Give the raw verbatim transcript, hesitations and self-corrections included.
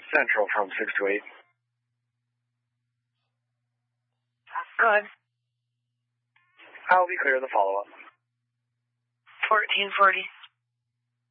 Central from six to eight. Go ahead. I'll be clear of the follow-up. fourteen forty.